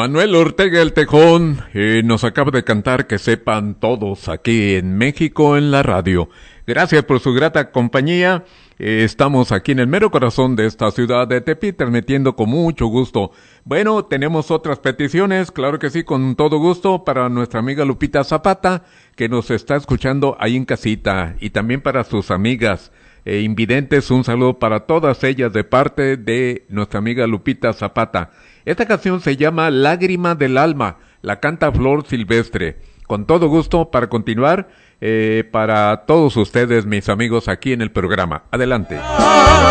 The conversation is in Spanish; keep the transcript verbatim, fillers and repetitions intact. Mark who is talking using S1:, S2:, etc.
S1: Manuel Ortega el Tejón eh, nos acaba de cantar Que Sepan Todos aquí en México en la radio. Gracias por su grata compañía. Eh, estamos aquí en el mero corazón de esta ciudad de Tepic, transmitiendo con mucho gusto. Bueno, tenemos otras peticiones, claro que sí, con todo gusto, para nuestra amiga Lupita Zapata, que nos está escuchando ahí en casita, y también para sus amigas eh, invidentes, un saludo para todas ellas de parte de nuestra amiga Lupita Zapata. Esta canción se llama Lágrima del Alma, la canta Flor Silvestre. Con todo gusto para continuar, eh, para todos ustedes, mis amigos, aquí en el programa. Adelante.